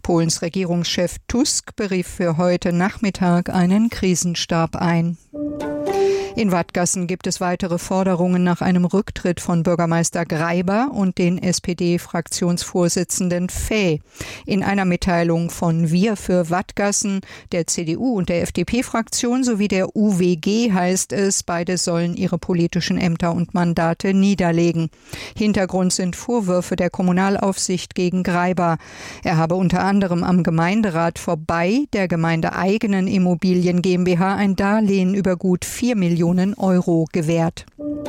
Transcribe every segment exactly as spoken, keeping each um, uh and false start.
Polens Regierungschef Tusk berief für heute Nachmittag einen Krisenstab ein. In Wadgassen gibt es weitere Forderungen nach einem Rücktritt von Bürgermeister Greiber und den S P D-Fraktionsvorsitzenden Fäh. In einer Mitteilung von Wir für Wadgassen, der C D U und der F D P-Fraktion sowie der U W G heißt es, beide sollen ihre politischen Ämter und Mandate niederlegen. Hintergrund sind Vorwürfe der Kommunalaufsicht gegen Greiber. Er habe unter anderem am Gemeinderat vorbei der gemeindeeigenen Immobilien GmbH ein Darlehen über gut vier Millionen Euro gewährt.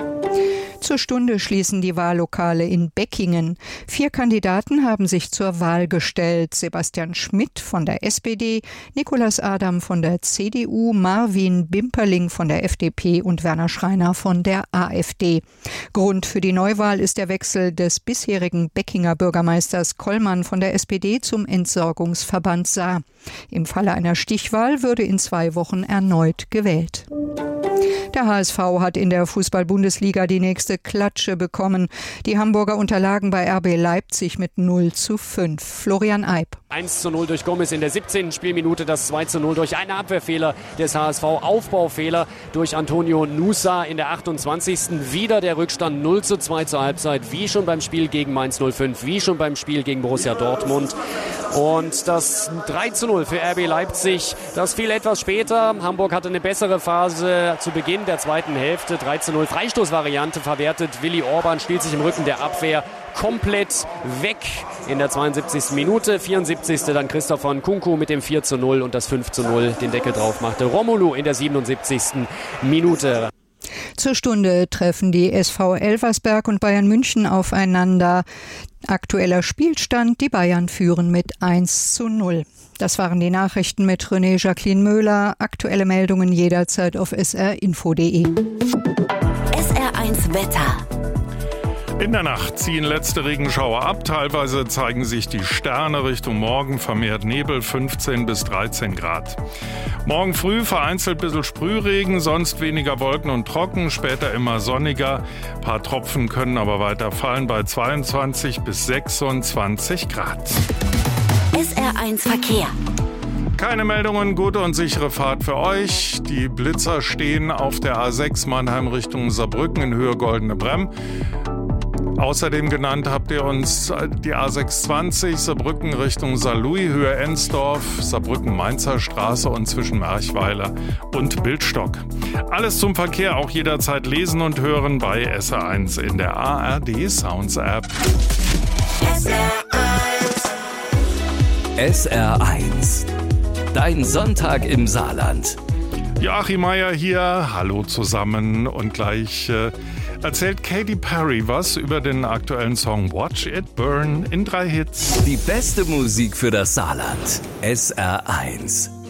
Zur Stunde schließen die Wahllokale in Beckingen. Vier Kandidaten haben sich zur Wahl gestellt. Sebastian Schmidt von der S P D, Nicolas Adam von der C D U, Marvin Bimperling von der F D P und Werner Schreiner von der AfD. Grund für die Neuwahl ist der Wechsel des bisherigen Beckinger Bürgermeisters Kollmann von der S P D zum Entsorgungsverband Saar. Im Falle einer Stichwahl würde in zwei Wochen erneut gewählt. Der H S V hat in der Fußball-Bundesliga die nächste Klatsche bekommen. Die Hamburger unterlagen bei R B Leipzig mit null zu fünf. Florian Eib. eins zu null durch Gomez in der siebzehnten Spielminute, das zwei zu null durch einen Abwehrfehler des H S V, Aufbaufehler durch Antonio Nusa in der achtundzwanzigsten Wieder der Rückstand null zu zwei zur Halbzeit, wie schon beim Spiel gegen Mainz null fünf, wie schon beim Spiel gegen Borussia Dortmund. Und das drei zu null für R B Leipzig, das fiel etwas später. Hamburg hatte eine bessere Phase zu Beginn der zweiten Hälfte. drei zu null Freistoßvariante verwertet. Willi Orban spielt sich im Rücken der Abwehr komplett weg in der zweiundsiebzigsten Minute. vierundsiebzigste dann Christoph Nkunku mit dem vier zu null und das fünf zu null den Deckel drauf machte Romelu in der siebenundsiebzigsten Minute. Zur Stunde treffen die S V Elversberg und Bayern München aufeinander. Aktueller Spielstand, die Bayern führen mit eins zu null. Das waren die Nachrichten mit René Jacqueline Möhler. Aktuelle Meldungen jederzeit auf s r info punkt d e. S R eins Wetter. In der Nacht ziehen letzte Regenschauer ab. Teilweise zeigen sich die Sterne. Richtung Morgen vermehrt Nebel, fünfzehn bis dreizehn Grad. Morgen früh vereinzelt ein bisschen Sprühregen, sonst weniger Wolken und trocken, später immer sonniger. Ein paar Tropfen können aber weiter fallen bei zweiundzwanzig bis sechsundzwanzig Grad. S R eins Verkehr. Keine Meldungen, gute und sichere Fahrt für euch. Die Blitzer stehen auf der A sechs Mannheim Richtung Saarbrücken in Höhe Goldene Bremm. Außerdem genannt habt ihr uns die A sechshundertzwanzig Saarbrücken Richtung Saarlouis, Höhe Ensdorf, Saarbrücken-Mainzer Straße und zwischen Merchweiler und Bildstock. Alles zum Verkehr auch jederzeit lesen und hören bei S R eins in der A R D Sounds App. S R eins. S R eins. Dein Sonntag im Saarland. Joachim Meier hier, hallo zusammen und gleich äh, erzählt Katy Perry was über den aktuellen Song Watch It Burn in drei Hits. Die beste Musik für das Saarland. S R eins.